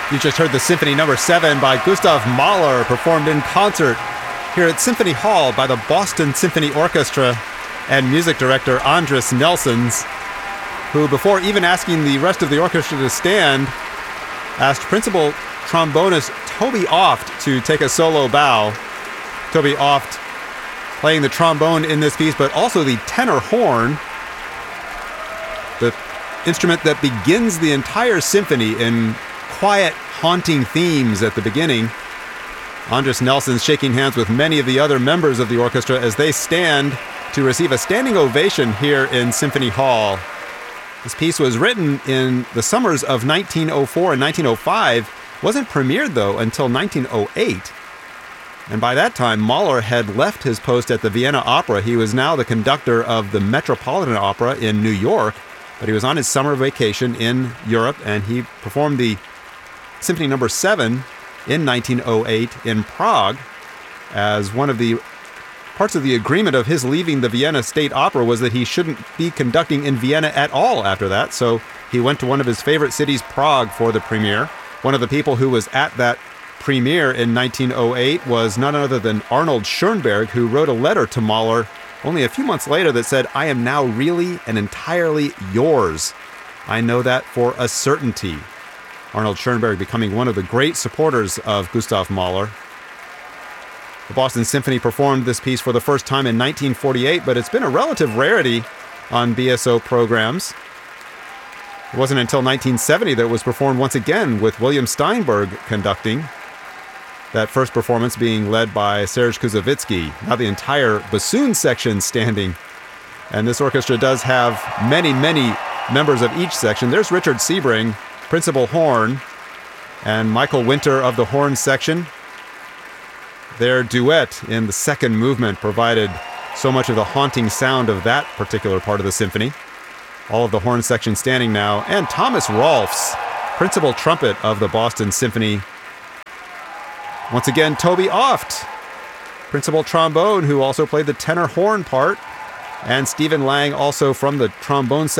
You just heard the Symphony No. 7 by Gustav Mahler, performed in concert here at Symphony Hall by the Boston Symphony Orchestra and music director Andris Nelsons, who, before even asking the rest of the orchestra to stand, asked principal trombonist Toby Oft to take a solo bow. Toby Oft playing the trombone in this piece, but also the tenor horn, the instrument that begins the entire symphony in quiet, haunting themes at the beginning. Andris Nelsons shaking hands with many of the other members of the orchestra as they stand to receive a standing ovation here in Symphony Hall. This piece was written in the summers of 1904 and 1905, wasn't premiered though until 1908. And by that time, Mahler had left his post at the Vienna Opera. He was now the conductor of the Metropolitan Opera in New York, but he was on his summer vacation in Europe, and he performed the Symphony No. 7 in 1908 in Prague. As one of the parts of the agreement of his leaving the Vienna State Opera was that he shouldn't be conducting in Vienna at all after that, so he went to one of his favorite cities, Prague, for the premiere. One of the people who was at that premiere in 1908 was none other than Arnold Schoenberg, who wrote a letter to Mahler only a few months later that said, "I am now really and entirely yours. I know that for a certainty." Arnold Schoenberg becoming one of the great supporters of Gustav Mahler. The Boston Symphony performed this piece for the first time in 1948, but it's been a relative rarity on BSO programs. It wasn't until 1970 that it was performed once again with William Steinberg conducting, that first performance being led by Serge Kuzovitsky. Now the entire bassoon section standing. And this orchestra does have many, many members of each section. There's Richard Sebring, principal horn, and Michael Winter of the horn section. Their duet in the second movement provided so much of the haunting sound of that particular part of the symphony. All of the horn section standing now, and Thomas Rolfs, principal trumpet of the Boston Symphony. Once again, Toby Oft, principal trombone, who also played the tenor horn part, and Stephen Lang, also from the trombone section.